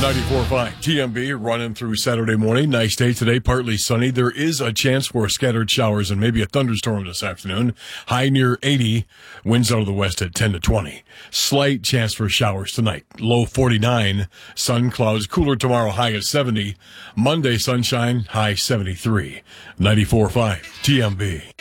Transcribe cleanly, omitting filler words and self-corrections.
94.5 TMB running through Saturday morning. Nice day today, partly sunny. There is a chance for scattered showers and maybe a thunderstorm this afternoon. High near 80. Winds out of the west at 10 to 20. Slight chance for showers tonight. Low 49. Sun, clouds, cooler tomorrow, high at 70. Monday, sunshine, high 73. 94.5 TMB.